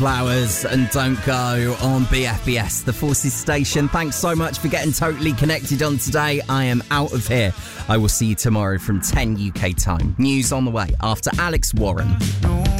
Flowers and Don't Go on BFBS, the Forces station. Thanks so much for getting totally connected on today. I am out of here. I will see you tomorrow from 10 UK time. News on the way after Alex Warren.